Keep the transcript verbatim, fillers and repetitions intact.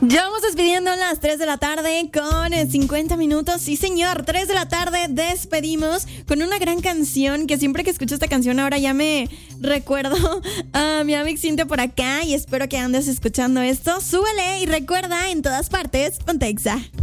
Ya vamos despidiendo las tres de la tarde con cincuenta minutos. Sí, señor, tres de la tarde despedimos con una gran canción que siempre que escucho esta canción ahora ya me recuerdo a mi amiga Cintia por acá y espero que andes escuchando esto. Súbele y recuerda, en todas partes, Ponte Exa.